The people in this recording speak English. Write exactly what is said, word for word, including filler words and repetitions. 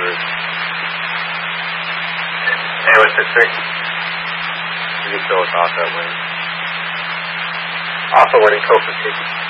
roof. Hey, what's the trick? You can fill us off that way. Also winning Copa City.